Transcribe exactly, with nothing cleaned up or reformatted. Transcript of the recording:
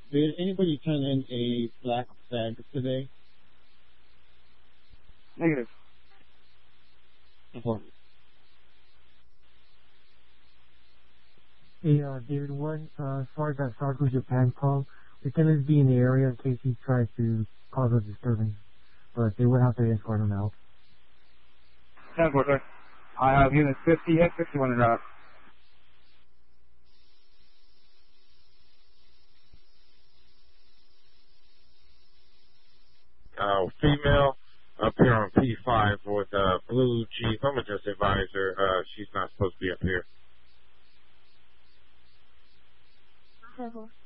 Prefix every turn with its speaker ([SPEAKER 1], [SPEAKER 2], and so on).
[SPEAKER 1] Did anybody turn in a black flag today?
[SPEAKER 2] Negative.
[SPEAKER 1] Report.
[SPEAKER 3] Hey, uh, David One, uh, as far as that Sarko Japan call, we can be in the area in case he tries to cause a disturbance, but they would have to escort him out.
[SPEAKER 2] ten four, sir. I have unit fifty at fifty-one and out.
[SPEAKER 4] Uh, female up here on P five with a blue Jeep. I'm gonna just advise her, uh, she's not supposed to be up here.
[SPEAKER 5] ten four.